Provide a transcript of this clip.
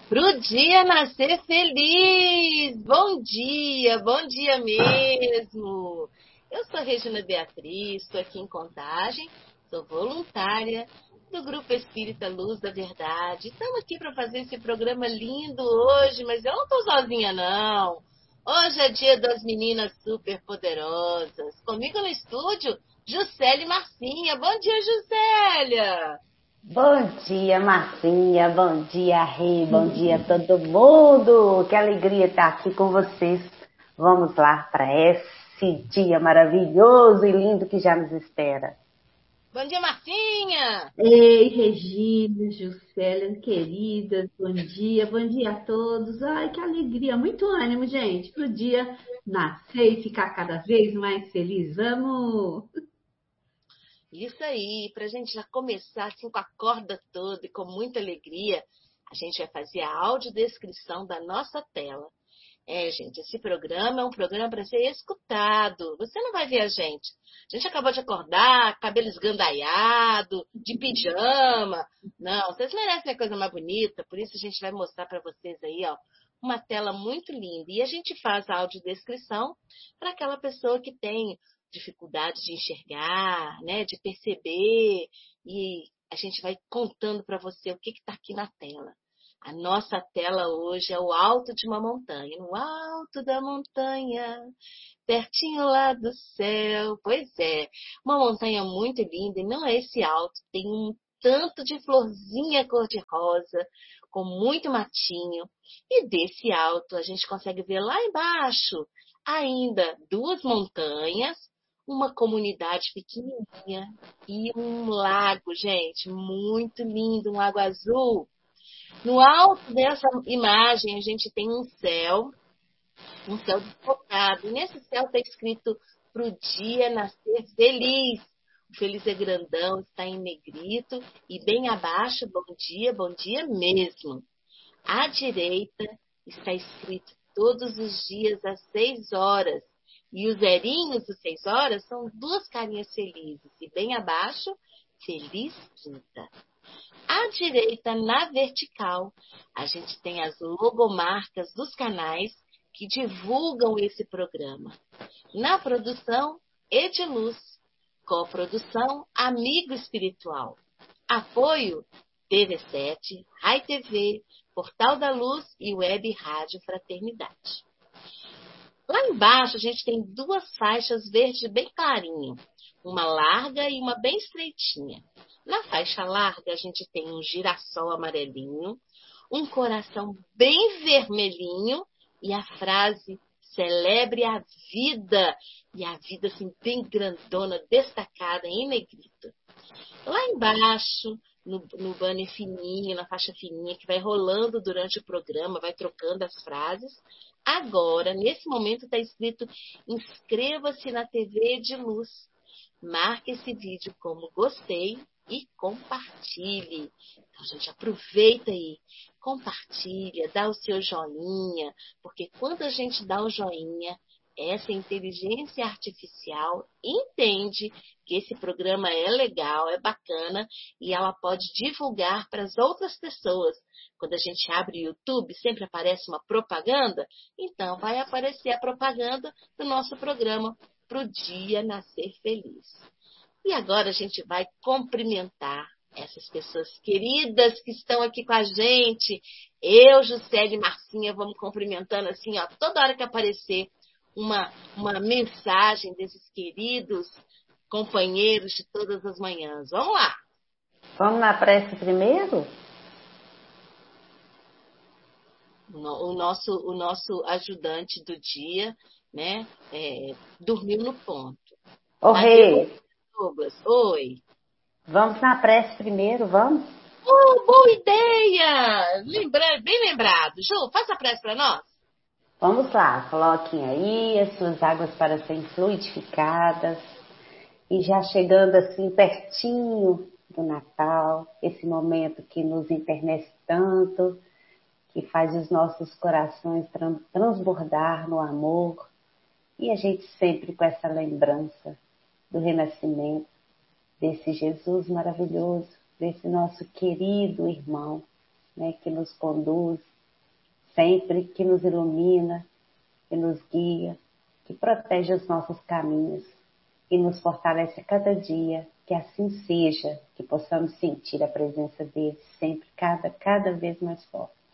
Pro dia nascer feliz! Bom dia mesmo! Eu sou Regina Beatriz, estou aqui em Contagem, sou voluntária do Grupo Espírita Luz da Verdade. Estamos aqui para fazer esse programa lindo hoje, mas eu não estou sozinha, não. Hoje é dia das meninas superpoderosas. Comigo no estúdio, Juscelia Marcinha. Bom dia, Juscelia! Bom dia, Marcinha. Bom dia, Rei. Bom dia a todo mundo. Que alegria estar aqui com vocês. Vamos lá para esse dia maravilhoso e lindo que já nos espera. Bom dia, Marcinha! Ei, Regina, Juscelia, queridas, bom dia a todos. Ai, que alegria, muito ânimo, gente, para o dia nascer e ficar cada vez mais feliz. Vamos! Isso aí, para a gente já começar assim com a corda toda e com muita alegria, a gente vai fazer a audiodescrição da nossa tela. Gente, esse programa é um programa para ser escutado. Você não vai ver a gente. A gente acabou de acordar, cabelo esgandaiado, de pijama. Não, vocês merecem a coisa mais bonita, por isso a gente vai mostrar para vocês aí, ó, uma tela muito linda. E a gente faz a audiodescrição para aquela pessoa que tem dificuldade de enxergar, né, de perceber, e a gente vai contando para você o que está aqui na tela. A nossa tela hoje é o alto de uma montanha. No alto da montanha, pertinho lá do céu. Pois é, uma montanha muito linda. E não é esse alto, tem um tanto de florzinha cor-de-rosa, com muito matinho. E desse alto a gente consegue ver lá embaixo ainda duas montanhas, uma comunidade pequenininha e um lago, gente, muito lindo, um lago azul. No alto dessa imagem, a gente tem um céu desfocado. E nesse céu está escrito para o dia nascer feliz. O feliz é grandão, está em negrito. E bem abaixo, bom dia mesmo. À direita está escrito todos os dias às 6 horas. E os zerinhos dos 6 horas são duas carinhas felizes. E bem abaixo, feliz quinta. À direita, na vertical, a gente tem as logomarcas dos canais que divulgam esse programa. Na produção, Ediluz. Coprodução, Amigo Espiritual. Apoio, TV7, Rai TV, Portal da Luz e Web Rádio Fraternidade. Lá embaixo, a gente tem duas faixas verdes bem clarinho. Uma larga e uma bem estreitinha. Na faixa larga, a gente tem um girassol amarelinho, um coração bem vermelhinho e a frase celebre a vida. E a vida assim bem grandona, destacada em negrito. Lá embaixo, no banner fininho, na faixa fininha, que vai rolando durante o programa, vai trocando as frases. Agora, nesse momento, está escrito: inscreva-se na TV de Luz. Marque esse vídeo como gostei e compartilhe. Então, gente, aproveita aí, compartilha, dá o seu joinha, porque quando a gente dá o joinha, essa inteligência artificial entende que esse programa é legal, é bacana, e ela pode divulgar para as outras pessoas. Quando a gente abre o YouTube, sempre aparece uma propaganda, então vai aparecer a propaganda do nosso programa para o dia nascer feliz. E agora a gente vai cumprimentar essas pessoas queridas que estão aqui com a gente. Eu, Juscelia e Marcinha, vamos cumprimentando assim, ó, toda hora que aparecer uma mensagem desses queridos companheiros de todas as manhãs. Vamos lá! Vamos na prece primeiro? O nosso ajudante do dia, né, dormiu no ponto. Ô, Rei, Douglas, oi. vamos na prece primeiro, vamos? Boa ideia! Bem lembrado. Ju, faça a prece para nós. Vamos lá, coloquem aí as suas águas para serem fluidificadas. E já chegando assim pertinho do Natal, esse momento que nos enternece tanto, que faz os nossos corações transbordar no amor, e a gente sempre com essa lembrança do renascimento, desse Jesus maravilhoso, desse nosso querido irmão, né, que nos conduz sempre, que nos ilumina, que nos guia, que protege os nossos caminhos e nos fortalece a cada dia. Que assim seja, que possamos sentir a presença dele sempre, cada vez mais forte.